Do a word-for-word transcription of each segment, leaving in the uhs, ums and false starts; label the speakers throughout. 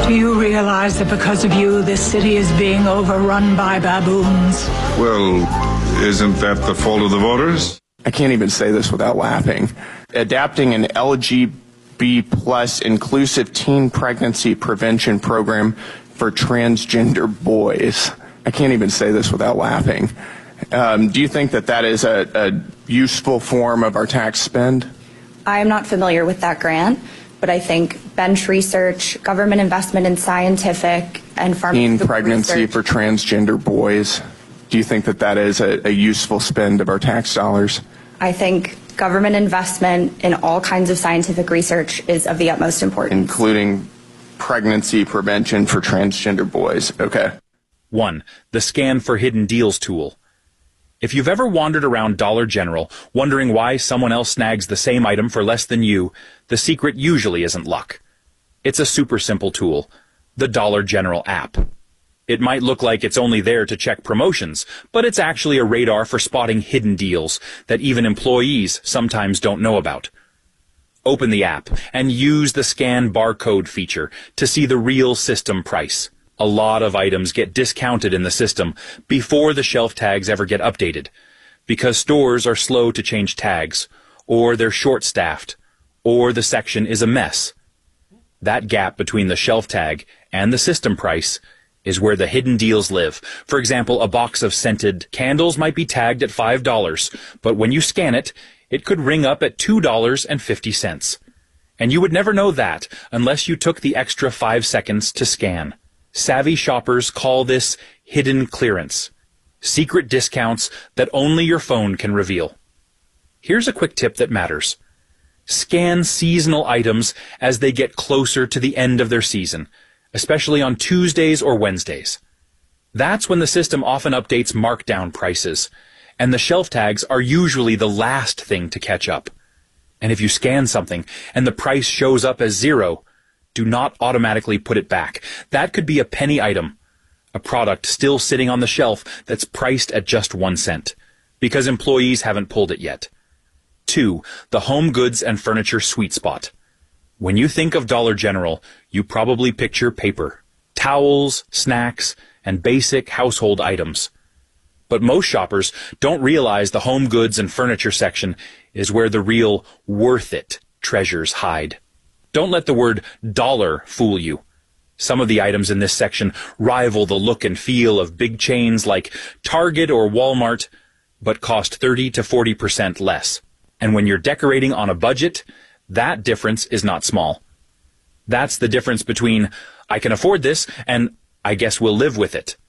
Speaker 1: Do you realize that because of you, this city is being overrun by baboons?
Speaker 2: Well, isn't that the fault of the voters?
Speaker 3: I can't even say this without laughing. Adapting an L G B plus inclusive teen pregnancy prevention program for transgender boys. I can't even say this without laughing. Um, do you think that that is a, a useful form of our tax spend?
Speaker 4: I am not familiar with that grant, but I think bench research, government investment in scientific and pharmaceutical
Speaker 3: teen pregnancy
Speaker 4: research.
Speaker 3: for transgender boys. Do you think that that is a, a useful spend of our tax dollars?
Speaker 4: I think government investment in all kinds of scientific research is of the utmost importance.
Speaker 3: Including pregnancy prevention for transgender boys. Okay.
Speaker 5: One, the Scan for Hidden Deals tool. If you've ever wandered around Dollar General wondering why someone else snags the same item for less than you, the secret usually isn't luck. It's a super simple tool, the Dollar General app. It might look like it's only there to check promotions, but it's actually a radar for spotting hidden deals that even employees sometimes don't know about. Open the app and use the scan barcode feature to see the real system price. A lot of items get discounted in the system before the shelf tags ever get updated, because stores are slow to change tags, or they're short-staffed, or the section is a mess. That gap between the shelf tag and the system price is where the hidden deals live. For example, a box of scented candles might be tagged at five dollars, but when you scan it, it could ring up at two dollars and fifty cents. And you would never know that unless you took the extra five seconds to scan. Savvy shoppers call this hidden clearance, secret discounts that only your phone can reveal. Here's a quick tip that matters. Scan seasonal items as they get closer to the end of their season, especially on Tuesdays or Wednesdays. That's when the system often updates markdown prices, and the shelf tags are usually the last thing to catch up. And if you scan something and the price shows up as zero, do not automatically put it back. That could be a penny item, a product still sitting on the shelf that's priced at just one cent, because employees haven't pulled it yet. Two, the home goods and furniture sweet spot. When you think of Dollar General, you probably picture paper, towels, snacks, and basic household items. But most shoppers don't realize the home goods and furniture section is where the real worth it treasures hide. Don't let the word dollar fool you. Some of the items in this section rival the look and feel of big chains like Target or Walmart, but cost thirty to forty percent less. And when you're decorating on a budget, that difference is not small. That's the difference between, I can afford this, and I guess we'll live with it.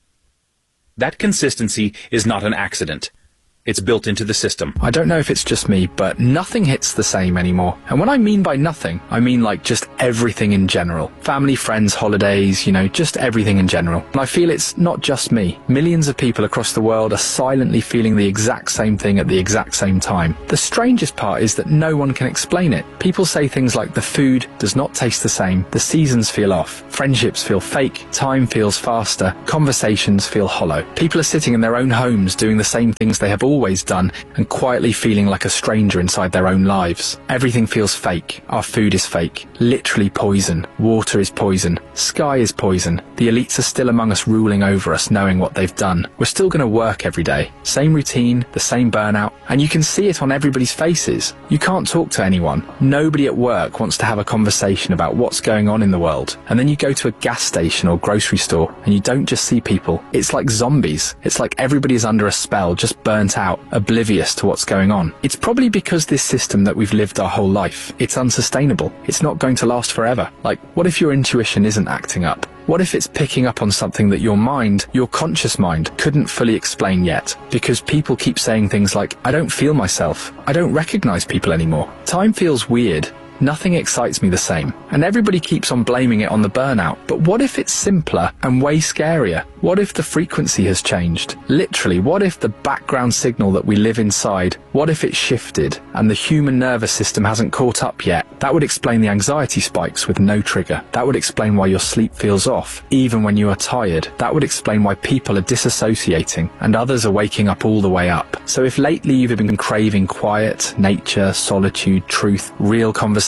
Speaker 5: That consistency is not an accident. It's built into the system.
Speaker 6: I don't know if it's just me, but nothing hits the same anymore. And when I mean by nothing, I mean like just everything in general. Family, friends, holidays, you know, just everything in general. And I feel it's not just me. Millions of people across the world are silently feeling the exact same thing at the exact same time. The strangest part is that no one can explain it. People say things like the food does not taste the same, the seasons feel off, friendships feel fake, time feels faster, conversations feel hollow. People are sitting in their own homes doing the same things they have always done and quietly feeling like a stranger inside their own lives. Everything feels fake. Our food is fake. Literally poison. Water is poison. Sky is poison. The elites are still among us, ruling over us, knowing what they've done. We're still going to work every day. Same routine, the same burnout, and you can see it on everybody's faces. You can't talk to anyone. Nobody at work wants to have a conversation about what's going on in the world. And then you go to a gas station or grocery store and you don't just see people. It's like zombies. It's like everybody is under a spell, just burnt out, oblivious to what's going on. It's probably because this system that we've lived our whole life, it's unsustainable. It's not going to last forever. Like, what if your intuition isn't acting up? What if it's picking up on something that your mind, your conscious mind, couldn't fully explain yet? Because people keep saying things like, I don't feel myself. I don't recognize people anymore. Time feels weird. Nothing excites me the same. And everybody keeps on blaming it on the burnout. But what if it's simpler and way scarier? What if the frequency has changed? Literally, what if the background signal that we live inside, what if it shifted and the human nervous system hasn't caught up yet? That would explain the anxiety spikes with no trigger. That would explain why your sleep feels off, even when you are tired. That would explain why people are disassociating and others are waking up all the way up. So if lately you've been craving quiet, nature, solitude, truth, real conversation,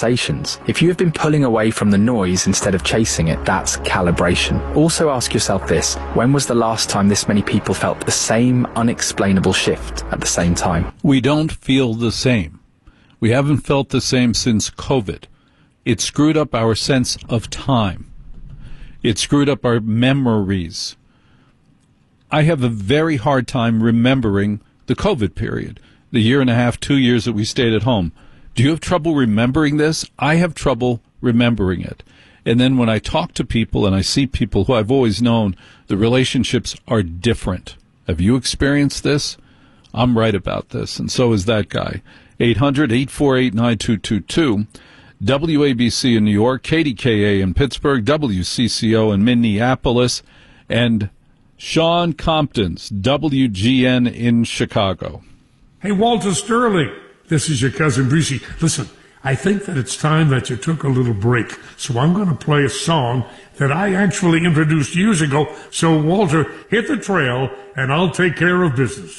Speaker 6: conversations. If you have been pulling away from the noise instead of chasing it, that's calibration. Also ask yourself this: when was the last time this many people felt the same unexplainable shift at the same time?
Speaker 7: We don't feel the same. We haven't felt the same since COVID. It screwed up our sense of time. It screwed up our memories. I have a very hard time remembering the COVID period, the year and a half, two years that we stayed at home. Do you have trouble remembering this? I have trouble remembering it. And then when I talk to people and I see people who I've always known, the relationships are different. Have you experienced this? I'm right about this, and so is that guy. eight hundred, eight four eight, nine two two two. W A B C in New York, K D K A in Pittsburgh, W C C O in Minneapolis, and Sean Compton's W G N in Chicago.
Speaker 8: Hey, Walter Sterling, this is your cousin Brucey. Listen, I think that it's time that you took a little break, so I'm going to play a song that I actually introduced years ago. So, Walter, hit the trail, and I'll take care of business.